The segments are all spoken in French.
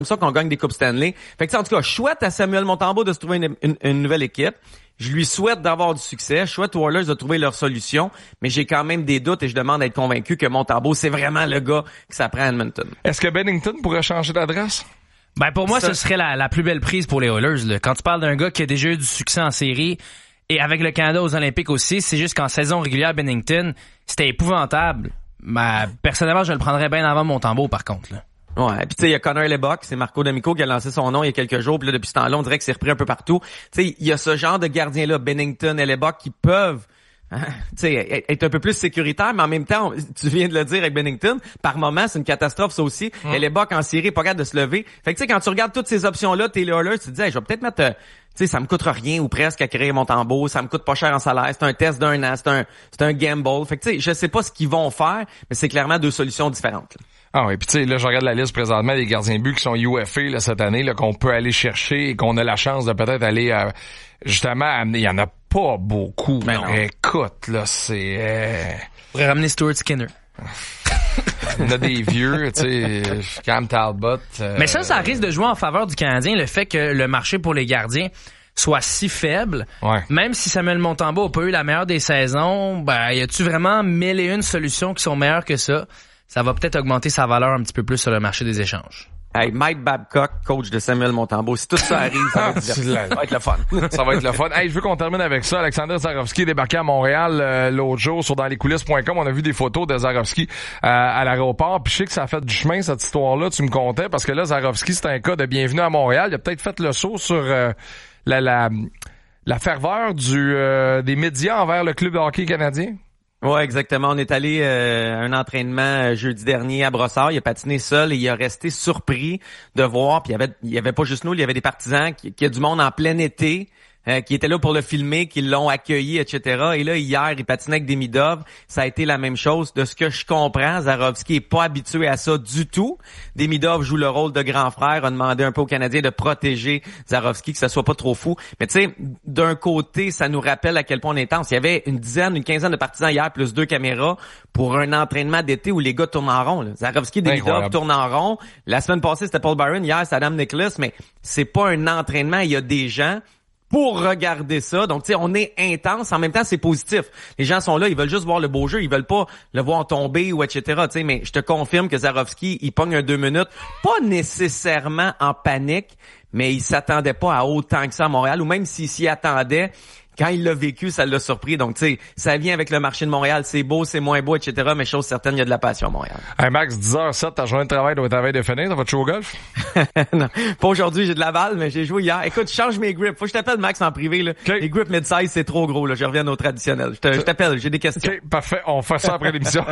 ça qu'on gagne des Coupes Stanley. Fait que, en tout cas, je souhaite à Samuel Montembeault de se trouver une nouvelle équipe. Je lui souhaite d'avoir du succès. Je souhaite aux Oilers de trouver leur solution. Mais j'ai quand même des doutes et je demande à être convaincu que Montembeault, c'est vraiment le gars que ça prend à Edmonton. Est-ce que Binnington pourrait changer d'adresse? Ben, pour moi, ce serait la plus belle prise pour les Oilers, là. Quand tu parles d'un gars qui a déjà eu du succès en série, et avec le Canada aux Olympiques aussi, c'est juste qu'en saison régulière, Binnington, c'était épouvantable. Mais personnellement, je le prendrais bien avant Montembeault, par contre, là. Ouais, puis tu sais, il y a Connor Lebuck, c'est Marco D'Amico qui a lancé son nom il y a quelques jours, puis là, depuis ce temps-là, on dirait que c'est repris un peu partout. Tu sais, il y a ce genre de gardiens-là, Binnington et Lebuck, qui peuvent être un peu plus sécuritaires, mais en même temps, tu viens de le dire avec Binnington, par moment, c'est une catastrophe, ça aussi. Et Lebuck en série, pas capable de se lever. Fait que tu sais, quand tu regardes toutes ces options-là, t'es les Oilers, tu te dis, hey, je vais peut-être mettre... tu sais, ça me coûtera rien ou presque à créer Montembeault, ça me coûte pas cher en salaire, c'est un test d'un an, c'est un gamble. Fait que tu sais, je sais pas ce qu'ils vont faire, mais c'est clairement deux solutions différentes. Là. Ah oui, puis tu sais, là, je regarde la liste présentement des gardiens de but qui sont UFA là, cette année, là, qu'on peut aller chercher et qu'on a la chance de peut-être aller justement amener. Il y en a pas beaucoup. Mais écoute, là, c'est... On pourrait ramener Stuart Skinner. On a des vieux, tu sais, Cam Talbot. Mais ça risque de jouer en faveur du Canadien, le fait que le marché pour les gardiens soit si faible. Ouais. Même si Samuel Montembeault n'a pas eu la meilleure des saisons, ben, y a-tu vraiment 1001 solutions qui sont meilleures que ça? Ça va peut-être augmenter sa valeur un petit peu plus sur le marché des échanges. Hey, Mike Babcock, coach de Samuel Montembeault. Si tout ça arrive, ça va être le fun. Ça va être le fun. Hey, je veux qu'on termine avec ça. Alexander Zarovski est débarqué à Montréal l'autre jour sur danslescoulisses.com. On a vu des photos de Zarovski à l'aéroport. Puis je sais que ça a fait du chemin, cette histoire-là. Tu me contais, parce que là, Zarovski, c'est un cas de bienvenue à Montréal. Il a peut-être fait le saut sur la ferveur des médias envers le club de hockey canadien. Ouais, exactement. On est allé à un entraînement jeudi dernier à Brossard. Il a patiné seul et il a resté surpris de voir. Puis il y avait pas juste nous, il y avait des partisans qui a du monde en plein été. Qui étaient là pour le filmer, qui l'ont accueilli, etc. Et là, hier, il patinait avec Demidov. Ça a été la même chose. De ce que je comprends, Zarovski est pas habitué à ça du tout. Demidov joue le rôle de grand frère, a demandé un peu aux Canadiens de protéger Zarovski, que ça soit pas trop fou. Mais tu sais, d'un côté, ça nous rappelle à quel point on est intense. Il y avait une quinzaine de partisans hier, plus 2 caméras, pour un entraînement d'été où les gars tournent en rond. Là. Zarovski et Demidov tournent en rond. La semaine passée, c'était Paul Byron. Hier, c'est Adam Nicholas. Mais c'est pas un entraînement. Il y a des gens pour regarder ça. Donc, tu sais, on est intense. En même temps, c'est positif. Les gens sont là, ils veulent juste voir le beau jeu. Ils veulent pas le voir tomber ou etc. Tu sais, mais je te confirme que Zarovski, il pogne un 2 minutes. Pas nécessairement en panique, mais il s'attendait pas à autant que ça à Montréal. Ou même s'il s'y attendait, quand il l'a vécu, ça l'a surpris. Donc, tu sais, ça vient avec le marché de Montréal. C'est beau, c'est moins beau, etc. Mais chose certaine, il y a de la passion à Montréal. Hey Max, 10h07, ta journée de travail doit être à veille de finir. Ça va te jouer au golf? Non, pas aujourd'hui, j'ai de Laval, mais j'ai joué hier. Écoute, je change mes grips. Faut que je t'appelle Max en privé, là. Okay. Les grips mid-size, c'est trop gros, là. Je reviens au traditionnel. Je t'appelle, j'ai des questions. OK, parfait. On fait ça après l'émission.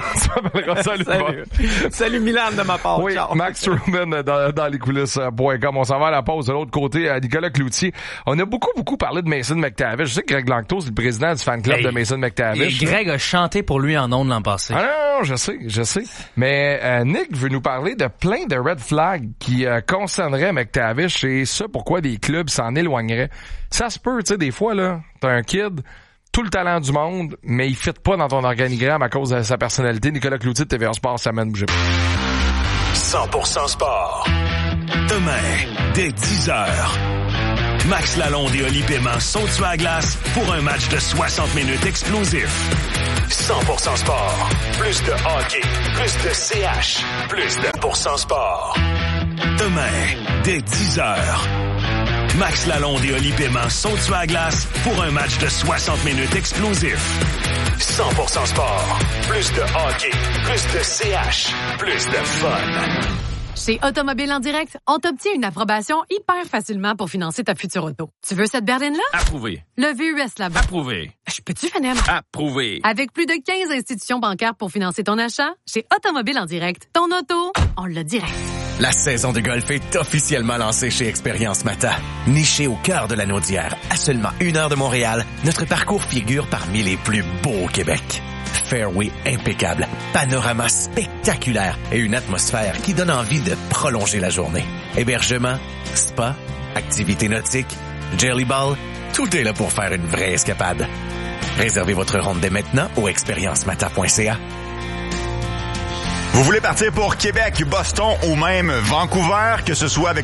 Salut Milan de ma part. Oui, ciao. Max Truman dans lescoulisses.com. On s'en va à la pause. De l'autre côté, Nicolas Cloutier. On a beaucoup parlé de Mason McTavish. Je sais que Greg Langto, c'est le président du fan club de Mason McTavish. Et Greg a chanté pour lui en ondes l'an passé. Ah non, je sais. Mais Nick veut nous parler de plein de red flags qui concerneraient McTavish et ça, pourquoi des clubs s'en éloigneraient. Ça se peut, tu sais, des fois, là, t'as un kid, tout le talent du monde, mais il fit pas dans ton organigramme à cause de sa personnalité. Nicolas Cloutier de TVA Sport, ça mène, bougez pas. 100% sport. Demain, dès 10h. Max Lalonde et Oli Paiement sont sur la glace pour un match de 60 minutes explosif. 100% sport. Plus de hockey, plus de CH, plus de % sport. Demain, dès 10h. Max Lalonde et Oli Paiement sont sur la glace pour un match de 60 minutes explosif. 100% sport. Plus de hockey, plus de CH, plus de fun. Chez Automobile en direct, on t'obtient une approbation hyper facilement pour financer ta future auto. Tu veux cette berline-là? Approuvé. Le VUS là-bas. Approuvé. Je peux-tu finir? Approuvé. Avec plus de 15 institutions bancaires pour financer ton achat, chez Automobile en direct, ton auto, on l'a direct. La saison de golf est officiellement lancée chez Expérience Mata. Niché au cœur de la Naudière, à seulement 1 heure de Montréal, notre parcours figure parmi les plus beaux au Québec. Fairway impeccable, panorama spectaculaire et une atmosphère qui donne envie de prolonger la journée. Hébergement, spa, activités nautiques, jelly ball, tout est là pour faire une vraie escapade. Réservez votre ronde dès maintenant au expériencemata.ca. Vous voulez partir pour Québec, Boston ou même Vancouver, que ce soit avec